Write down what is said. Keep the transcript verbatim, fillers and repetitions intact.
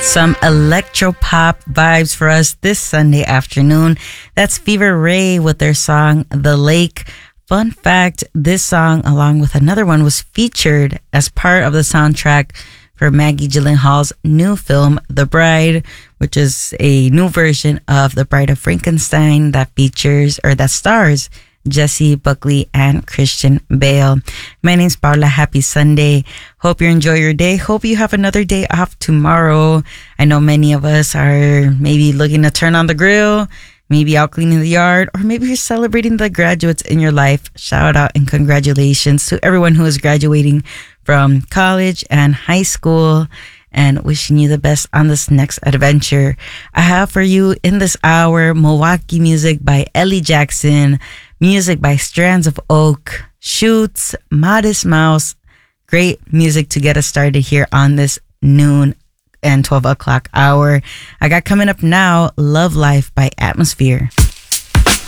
some electro pop vibes for us this Sunday afternoon. That's Fever Ray with their song The Lake. Fun fact, this song, along with another one, was featured as part of the soundtrack for Maggie Gyllenhaal's new film, The Bride, which is a new version of The Bride of Frankenstein that features, or that stars, Jessie Buckley and Christian Bale. My name's Paula. Happy Sunday. Hope you enjoy your day. Hope you have another day off tomorrow. I know many of us are maybe looking to turn on the grill, maybe out cleaning the yard, or maybe you're celebrating the graduates in your life. Shout out and congratulations to everyone who is graduating from college and high school, and wishing you the best on this next adventure. I have for you in this hour Milwaukee music by Ellie Jackson, music by Strands of Oak, Shoots, Modest Mouse. Great music to get us started here on this noon and twelve o'clock hour. I got coming up now Love Life by Atmosphere.